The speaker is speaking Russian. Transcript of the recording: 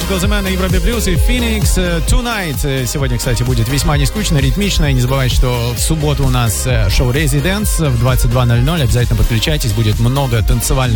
Musical The Man на Европе Плюс и Phoenix Tonight. Сегодня, кстати, будет весьма нескучно, ритмично. И не забывайте, что в субботу у нас шоу Residence в 22:00. Обязательно подключайтесь, будет много танцевальных